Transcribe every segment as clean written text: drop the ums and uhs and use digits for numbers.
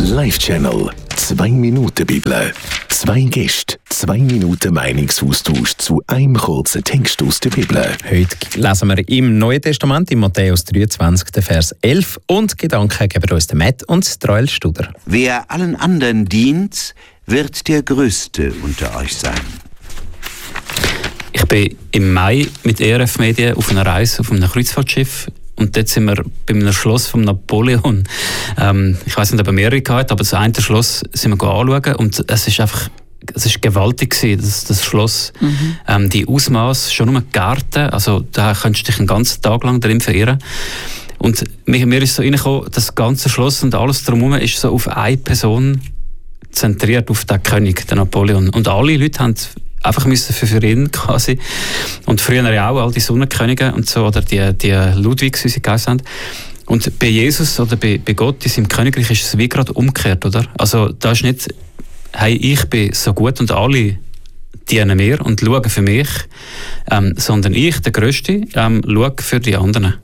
Live-Channel 2 Minuten Bibel. 2 Gäste, 2 Minuten Meinungsaustausch zu einem kurzen Text aus der Bibel. Heute lesen wir im Neuen Testament, in Matthäus 23, Vers 11. Und Gedanken geben uns der Matt und der Joel Studer. Wer allen anderen dient, wird der Größte unter euch sein. Ich bin im Mai mit ERF Medien auf einer Reise auf einem Kreuzfahrtschiff. Und dort sind wir bei einem Schloss von Napoleon. Ich weiss nicht, ob er mehrere gehabt, aber das eine Schloss sind wir anschauen. Und es ist gewaltig gewesen, das Schloss. Die Ausmaße, schon nur Gärten, also da könntest du dich einen ganzen Tag lang drin verirren. Und mir ist so reingekommen, das ganze Schloss und alles drumherum ist so auf eine Person zentriert, auf den König, den Napoleon. Und alle Leute haben einfach müssen für ihn quasi. Und früher ja auch all die Sonnenkönige und so, oder die Ludwigs, wie sie geheißen haben. Und bei Jesus oder bei Gott in seinem Königreich ist es wie gerade umgekehrt, oder? Also da ist nicht, hey, ich bin so gut und alle dienen mir und schauen für mich, sondern ich, der Größte, schaue für die anderen.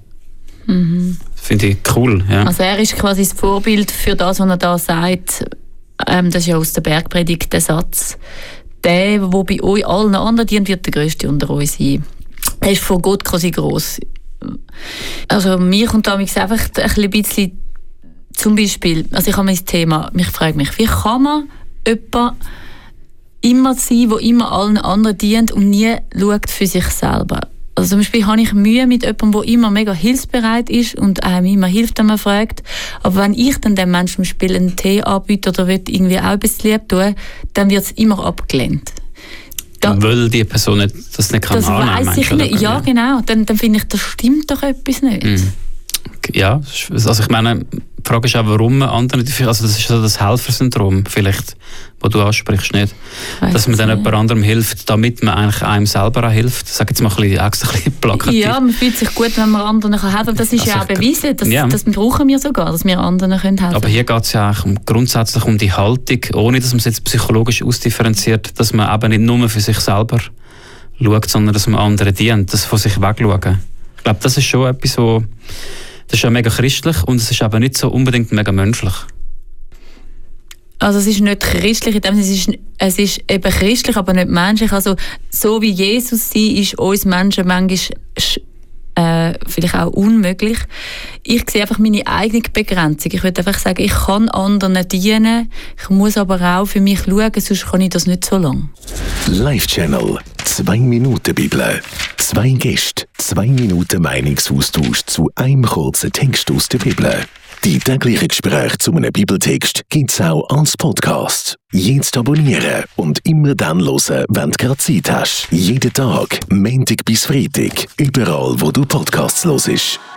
Finde ich cool. Ja. Also er ist quasi das Vorbild für das, was er da sagt. Das ist ja aus der Bergpredigt der Satz. Der bei euch allen anderen dient, wird der Größte unter euch sein. Er ist von Gott quasi gross. Also mir kommt damals einfach ein bisschen zum Beispiel, also ich habe mein Thema, ich frage mich, wie kann man jemand immer sein, der immer allen anderen dient und nie schaut für sich selber? Also zum Beispiel habe ich Mühe mit jemandem, der immer mega hilfsbereit ist und einem immer hilft, wenn man fragt. Aber wenn ich dann dem Menschen zum Beispiel einen Tee anbiete oder will irgendwie auch etwas lieb tun, dann wird es immer abgelehnt. Weil die Person das nicht kann annehmen kann. Das weiss ich nicht. Ja, genau. Dann finde ich, das stimmt doch etwas nicht. Ja, also ich meine, die Frage ist auch, warum andere, also das ist so das Helfersyndrom vielleicht, das du ansprichst, nicht? Dass man dann jemand anderem hilft, damit man eigentlich einem selber auch hilft. Ich sage jetzt mal ein bisschen plakativ. Ja, man fühlt sich gut, wenn man anderen helfen kann. Das ist also ja auch bewiesen, das brauchen wir sogar, dass wir anderen helfen können. Aber hier geht es ja eigentlich grundsätzlich um die Haltung, ohne dass man es jetzt psychologisch ausdifferenziert, dass man eben nicht nur für sich selber schaut, sondern dass man anderen dient, das von sich wegschauen. Ich glaube, das ist schon etwas, das ist ja mega christlich und es ist aber nicht so unbedingt mega menschlich. Also es ist nicht christlich, in dem Sinne, es ist eben christlich, aber nicht menschlich. Also so wie Jesus sein, ist uns Menschen manchmal vielleicht auch unmöglich. Ich sehe einfach meine eigene Begrenzung. Ich würde einfach sagen, ich kann anderen dienen, ich muss aber auch für mich schauen, sonst kann ich das nicht so lange. Live-Channel 2 Minuten Bibel. 2 Gäste, 2 Minuten Meinungsaustausch zu einem kurzen Text aus der Bibel. Die täglichen Gespräche zu einem Bibeltext gibt es auch als Podcast. Jetzt abonnieren und immer dann hören, wenn du gerade Zeit hast. Jeden Tag, Montag bis Freitag, überall wo du Podcasts hörst.